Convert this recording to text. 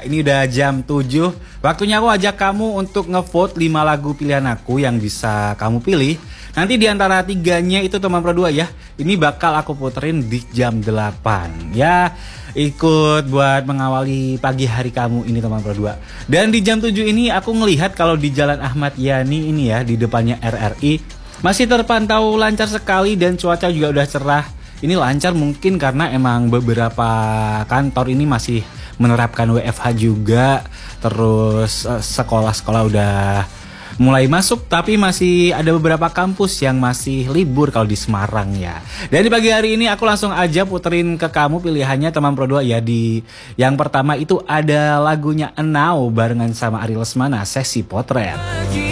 Ini udah jam 7. Waktunya aku ajak kamu untuk ngevote 5 lagu pilihan aku yang bisa kamu pilih. Nanti di antara tiganya itu teman Pro 2 ya. Ini bakal aku puterin di jam 8. Ya, ikut buat mengawali pagi hari kamu ini teman Pro 2. Dan di jam 7 ini aku ngelihat kalau di Jalan Ahmad Yani ini ya, di depannya RRI masih terpantau lancar sekali dan cuaca juga udah cerah. Ini lancar mungkin karena emang beberapa kantor ini masih menerapkan WFH juga. Terus sekolah-sekolah udah mulai masuk, tapi masih ada beberapa kampus yang masih libur kalau di Semarang ya. Dan di pagi hari ini aku langsung aja puterin ke kamu pilihannya teman Pro 2 ya. Di yang pertama itu ada lagunya Enau barengan sama Ari Lesmana, Sesi Potret.